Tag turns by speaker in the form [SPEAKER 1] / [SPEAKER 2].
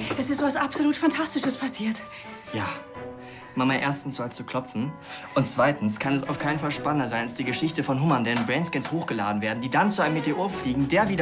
[SPEAKER 1] Es ist was absolut Fantastisches passiert.
[SPEAKER 2] Ja. Mama, erstens sollst du klopfen. Und zweitens kann es auf keinen Fall spannender sein als die Geschichte von Hummern, deren Brainscans hochgeladen werden, die dann zu einem Meteor fliegen, der wieder